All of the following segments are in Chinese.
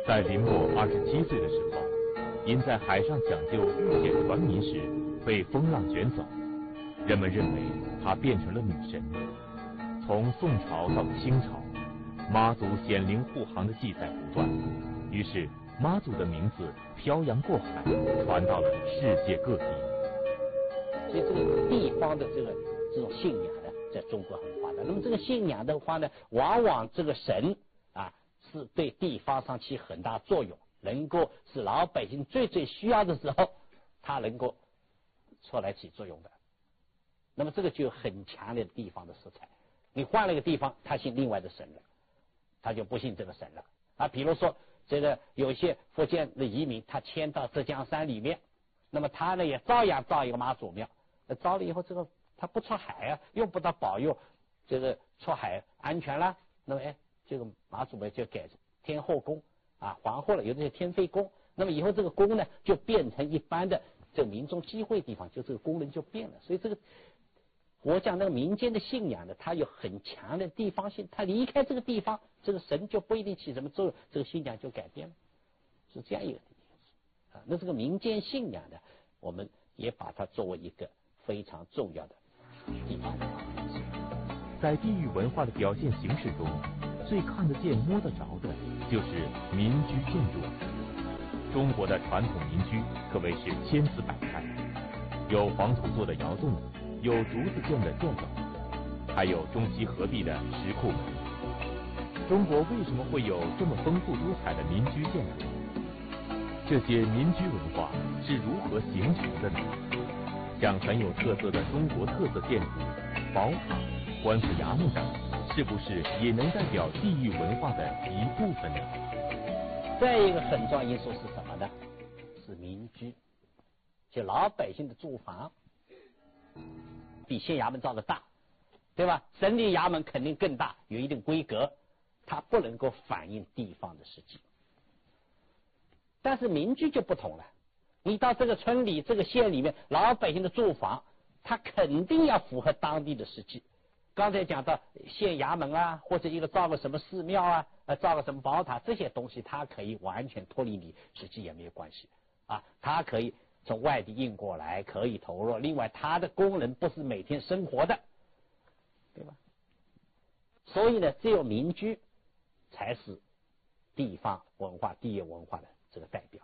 在林默27岁的时候，因在海上讲究遇险船迷时被风浪卷走，人们认为他变成了女神。从宋朝到清朝，妈祖显灵护航的记载不断，于是妈祖的名字漂洋过海，传到了世界各地。 所以这个地方的这种信仰呢，在中国很发达。那么这个信仰的话呢，往往这个神啊是对地方上起很大作用，能够使老百姓最需要的时候，他能够出来起作用的。那么这个就有很强烈的地方的色彩。你换了一个地方，他信另外的神了，他就不信这个神了啊。比如说这个有一些福建的移民，他迁到浙江山里面，那么他呢也照样造一个妈祖庙，造了以后这个他不出海啊，用不到保佑这个出海安全了，那么这个妈祖庙就改天后宫啊，皇后了，有的是天妃宫，那么以后这个宫呢就变成一般的这个民众集会地方，就这个功能就变了。所以这个我讲那个民间的信仰呢，它有很强的地方性，它离开这个地方，这个神就不一定起什么作用，这个信仰就改变了，是这样一个啊。那这个民间信仰呢，我们也把它作为一个非常重要的地方文化。 在地域文化的表现形式中，最看得见摸得着的就是民居建筑。中国的传统民居可谓是千姿百态，有黄土做的窑洞，有竹子建的箭斗，还有中西合璧的石库门。中国为什么会有这么丰富多彩的民居建筑？这些民居文化是如何形成的呢？像很有特色的中国特色建筑，宝塔、官府衙门等，是不是也能代表地域文化的一部分呢？ 再一个很重要因素是什么呢？是民居，就老百姓的住房。比县衙门造的大，对吧？省里衙门肯定更大，有一定规格，它不能够反映地方的实际。但是民居就不同了，你到这个村里、这个县里面，老百姓的住房，它肯定要符合当地的实际。刚才讲到县衙门啊，或者一个造个什么寺庙啊，造个什么宝塔，这些东西它可以完全脱离你实际也没有关系啊，它可以从外地运过来，可以投入。另外，它的功能不是每天生活的，对吧？所以呢，只有民居才是地方文化、地域文化的这个代表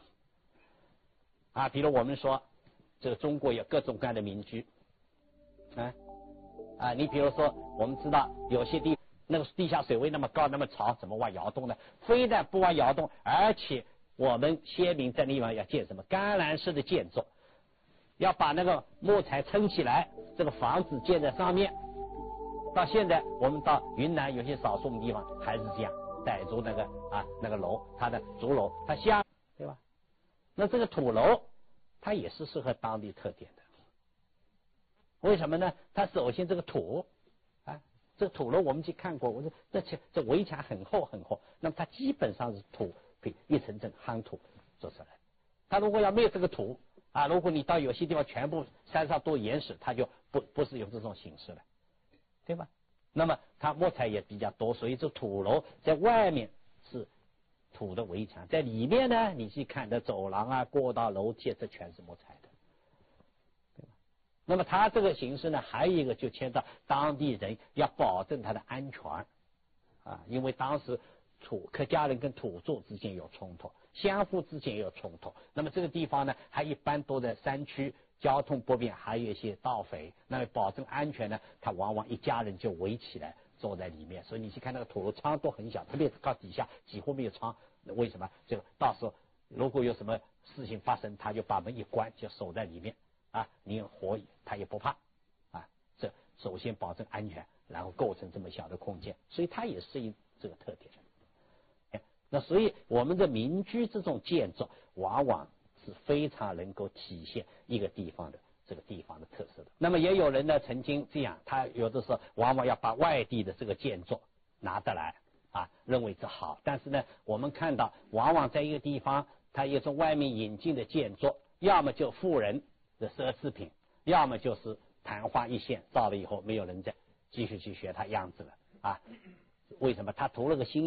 啊。比如我们说，这个中国有各种各样的民居你比如说，我们知道有些那个地下水位那么高、那么潮，怎么挖窑洞呢？非但不挖窑洞，而且我们先民在那地方要建什么干栏式的建筑，要把那个木材撑起来，这个房子建在上面。到现在我们到云南有些少数的地方还是这样，傣族那个楼，它的竹楼，它像，对吧？那这个土楼它也是适合当地特点的。为什么呢？它首先这个土这个土楼我们去看过，我说这围墙很厚很厚，那么它基本上是土一层层夯土做出来。它如果要没有这个土如果你到有些地方全部山上都岩石，它就不是用这种形式了，对吧？那么它木材也比较多，所以这土楼在外面是土的围墙，在里面呢，你去看的走廊过道、楼梯，这全是木材的。那么它这个形式呢，还有一个就牵到当地人要保证它的安全因为当时客家人跟土著之间有冲突，相互之间也有冲突。那么这个地方呢，还一般都在山区，交通不便，还有一些盗匪。那么保证安全呢，他往往一家人就围起来坐在里面。所以你去看那个土楼窗都很小，特别是靠底下几乎没有窗。为什么？就到时候如果有什么事情发生，他就把门一关，就守在里面。你有火他也不怕这首先保证安全，然后构成这么小的空间，所以它也适应这个特点。那所以我们的民居这种建筑往往是非常能够体现一个地方的这个地方的特色的。那么也有人呢曾经这样，他有的时候往往要把外地的这个建筑拿得来认为这好，但是呢我们看到往往在一个地方他也从外面引进的建筑，要么就富人的奢侈品，要么就是昙花一现，造了以后没有人再继续去学它样子了为什么？他图了个新